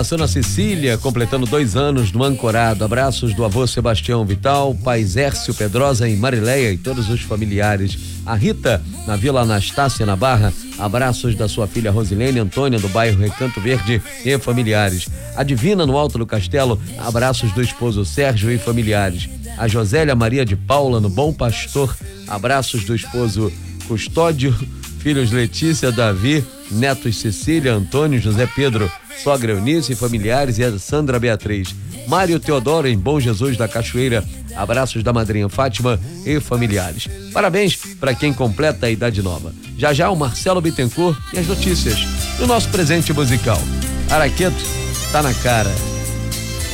Dona Cecília, completando 2 anos no Ancorado. Abraços do avô Sebastião Vital, pai Zércio Pedrosa em Marileia e todos os familiares. A Rita, na Vila Anastácia, na Barra. Abraços da sua filha Rosilene Antônia, do bairro Recanto Verde e familiares. A Divina, no Alto do Castelo. Abraços do esposo Sérgio e familiares. A Josélia Maria de Paula, no Bom Pastor. Abraços do esposo Custódio, filhos Letícia, Davi, netos Cecília, Antônio, José Pedro, sogra Eunice e familiares e a Sandra Beatriz. Mário Teodoro em Bom Jesus da Cachoeira. Abraços da madrinha Fátima e familiares. Parabéns para quem completa a idade nova. Já já o Marcelo Bittencourt e as notícias do nosso presente musical. Araqueto tá na cara.